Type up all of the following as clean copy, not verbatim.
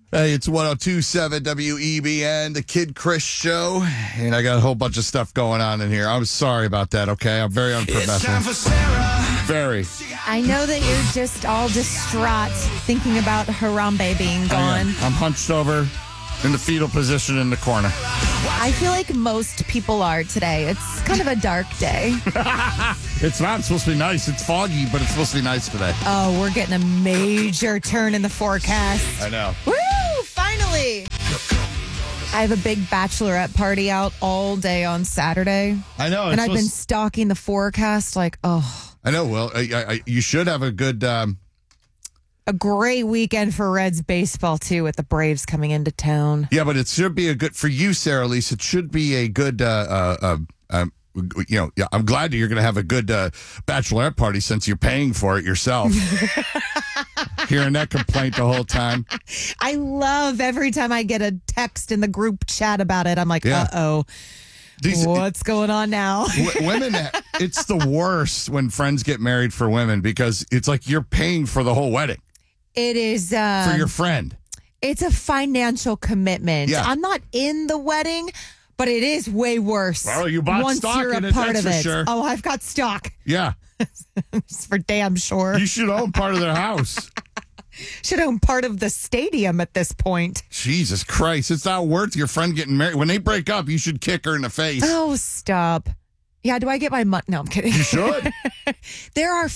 Hey, it's 102.7 WEBN, the Kid Chris Show, and I got a whole bunch of stuff going on in here. I'm sorry about that, okay? I'm very unprofessional. Very. I know that you're just all distraught thinking about Harambe being gone. I'm hunched over in the fetal position in the corner. I feel like most people are today. It's kind of a dark day. It's not supposed to be nice. It's foggy, but it's supposed to be nice today. Oh, we're getting a major turn in the forecast. I know. Woo! Finally! I have a big bachelorette party out all day on Saturday. I know. And I've been stalking the forecast like, oh. I know. Well, you should have a good... A great weekend for Reds baseball, too, with the Braves coming into town. Yeah, but it should be a good... For you, Sarah Lise, it should be a good... I'm glad that you're going to have a good bachelorette party since you're paying for it yourself. Hearing that complaint the whole time. I love every time I get a text in the group chat about it. I'm like, uh-oh. What's going on now? Women, it's the worst when friends get married for women because it's like you're paying for the whole wedding. It is. For your friend. It's a financial commitment. Yeah. I'm not in the wedding, but it is way worse. Well, you bought once stock you're in a it, part that's of for it. sure. Oh, I've got stock. Yeah. It's for damn sure. You should own part of their house. Should own part of the stadium at this point. Jesus Christ. It's not worth your friend getting married. When they break up, you should kick her in the face. Oh, stop. Yeah, do I get my money? No, I'm kidding. You should. There are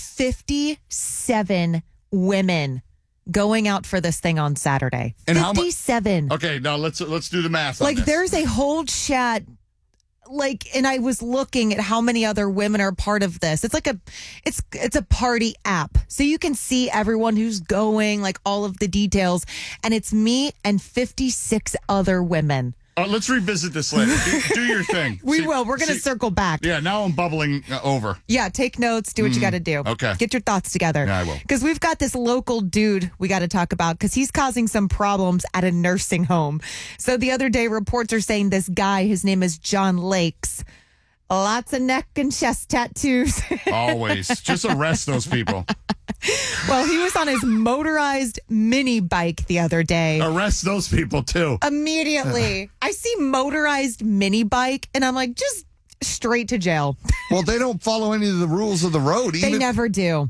57 women going out for this thing on Saturday. And 57. Okay, now let's do the math on like this. There's a whole chat. And I was looking at how many other women are part of this. It's like it's a party app. So you can see everyone who's going, like all of the details. And it's me and 56 other women. Let's revisit this later. Do your thing. We will. We're going to circle back. Yeah, now I'm bubbling over. Yeah, take notes. Do what you got to do. Okay. Get your thoughts together. Yeah, I will. Because we've got this local dude we got to talk about because he's causing some problems at a nursing home. So the other day, reports are saying this guy, his name is John Lakes, lots of neck and chest tattoos. Always. Just arrest those people. Well, he was on his motorized mini bike the other day. Arrest those people, too. Immediately. I see motorized mini bike, and I'm like, just straight to jail. Well, they don't follow any of the rules of the road. They never do.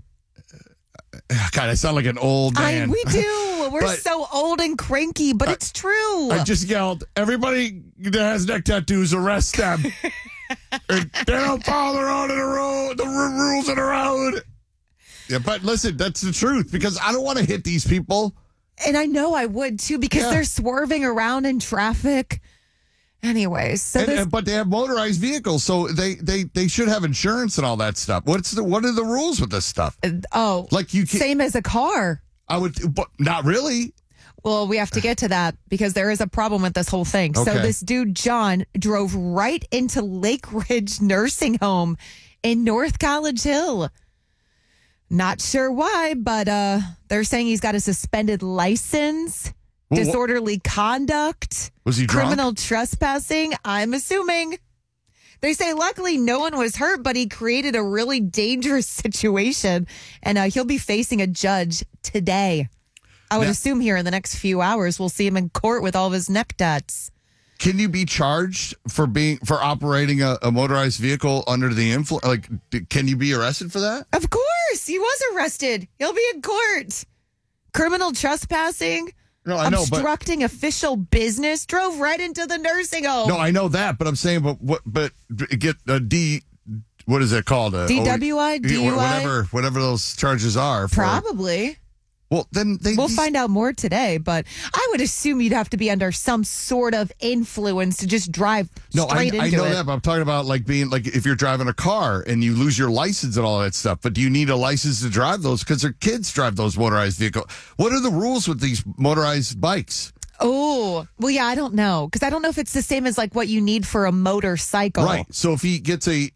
God, I sound like an old man. We do. We're so old and cranky, but it's true. I just yelled, everybody that has neck tattoos, arrest them. They don't follow the rules of the road. Yeah, but listen, that's the truth because I don't want to hit these people. And I know I would too because they're swerving around in traffic. Anyways, so but they have motorized vehicles, so they should have insurance and all that stuff. What are the rules with this stuff? Like same as a car. But not really. Well, we have to get to that because there is a problem with this whole thing. Okay. So this dude John drove right into Lake Ridge Nursing Home in North College Hill. Not sure why, but they're saying he's got a suspended license, disorderly conduct. Was he drunk? Criminal trespassing, I'm assuming. They say luckily no one was hurt, but he created a really dangerous situation, and he'll be facing a judge today. I would assume here in the next few hours we'll see him in court with all of his neck tats. Can you be charged for operating a motorized vehicle under the influence? Like, can you be arrested for that? Of course, he was arrested. He'll be in court. Criminal trespassing. No, I know, obstructing official business. Drove right into the nursing home. No, I know that, but I'm saying, but get a what is it called? DWI, DUI, whatever those charges are. Probably. Well, then we'll find out more today, but I would assume you'd have to be under some sort of influence to just drive straight into it. I know that, but I'm talking about like being like if you're driving a car and you lose your license and all that stuff. But do you need a license to drive those? Because their kids drive those motorized vehicles. What are the rules with these motorized bikes? Oh, well, yeah, I don't know because I don't know if it's the same as like what you need for a motorcycle. Right. So if he gets a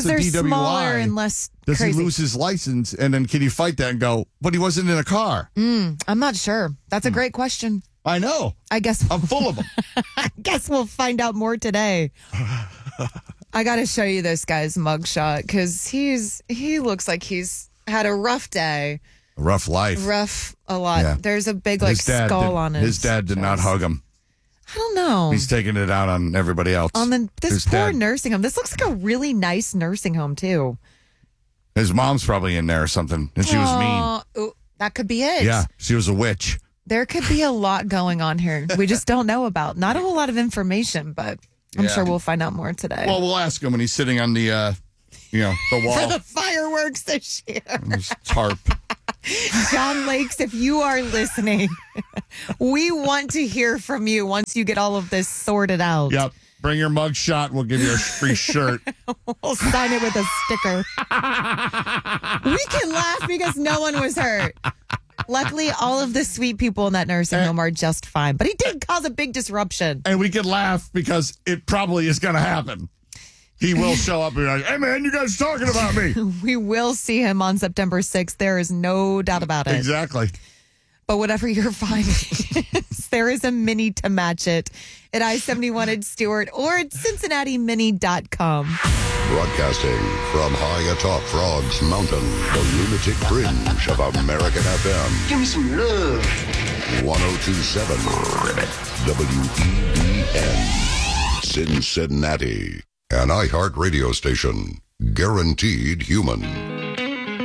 DWI, and less does crazy. He lose his license? And then can you fight that and go? But he wasn't in a car. I'm not sure. That's a great question. I know. I guess I'm full of them. I guess we'll find out more today. I got to show you this guy's mugshot because he looks like he's had a rough day. rough life. Rough a lot. Yeah. There's a big did, skull on his dad did not hug him. I don't know. He's taking it out on everybody else. On this His poor dad- nursing home. This looks like a really nice nursing home too. His mom's probably in there or something, and she was mean. Ooh, that could be it. Yeah, she was a witch. There could be a lot going on here. We just don't know about. Not a whole lot of information, but I'm Yeah. sure we'll find out more today. Well, we'll ask him when he's sitting on the, the wall. For the fireworks this year. His tarp. John Lakes, if you are listening, we want to hear from you once you get all of this sorted out. Yep. Bring your mug shot. We'll give you a free shirt. We'll sign it with a sticker. We can laugh because no one was hurt. Luckily, all of the sweet people in that nursing home are just fine. But he did cause a big disruption. And we can laugh because it probably is going to happen. He will show up and be like, hey, man, you guys talking about me. We will see him on September 6th. There is no doubt about it. Exactly. But whatever your finding is, there is a mini to match it at I-71 at Stewart or at CincinnatiMini.com. Broadcasting from high atop Frogs Mountain, the lunatic fringe of American FM. Give me some love. 1027 WEBN, Cincinnati. An iHeart radio station, guaranteed human.